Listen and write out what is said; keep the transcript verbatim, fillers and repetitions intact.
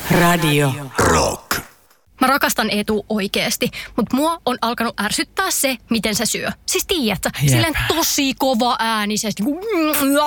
Radio Rock. Mä rakastan Eetu oikeesti, mutta mua on alkanut ärsyttää se, miten se syö. Siis tiedätkö, silleen tosi kova äänisesti.